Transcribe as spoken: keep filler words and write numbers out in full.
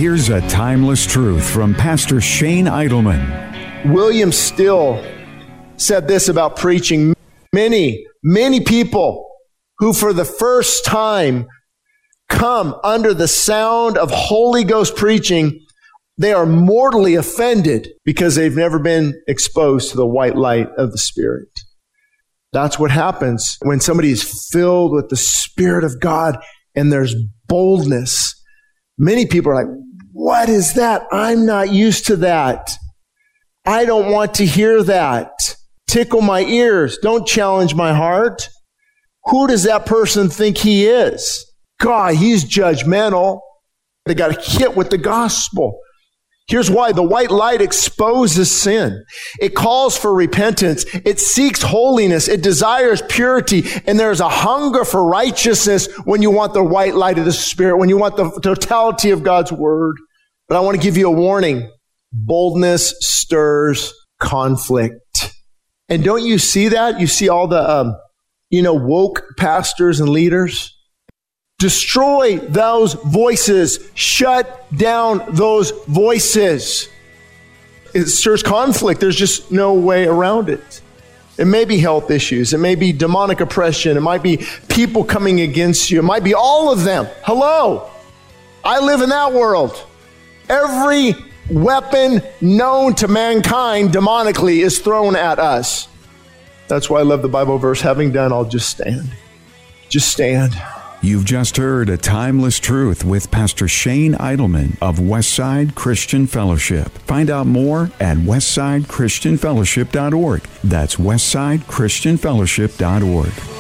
here's a timeless truth from Pastor Shane Idleman. William Still said this about preaching. Many, many people who for the first time come under the sound of Holy Ghost preaching, they are mortally offended because they've never been exposed to the white light of the Spirit. That's what happens when somebody is filled with the Spirit of God and there's boldness. Many people are like, what is that? I'm not used to that. I don't want to hear that. Tickle my ears. Don't challenge my heart. Who does that person think he is? God, he's judgmental. They got hit with the gospel. Here's why. The white light exposes sin. It calls for repentance. It seeks holiness. It desires purity. And there's a hunger for righteousness when you want the white light of the Spirit, when you want the totality of God's Word. But I want to give you a warning. Boldness stirs conflict. And don't you see that? You see all the, um, you know, woke pastors and leaders? Destroy those voices. Shut down those voices. It stirs conflict. There's just no way around it. It may be health issues. It may be demonic oppression. It might be people coming against you. It might be all of them. Hello. I live in that world. Every weapon known to mankind demonically is thrown at us. That's why I love the Bible verse, having done, I'll just stand. Just stand. You've just heard a timeless truth with Pastor Shane Idleman of Westside Christian Fellowship. Find out more at westside christian fellowship dot org. That's westside christian fellowship dot org.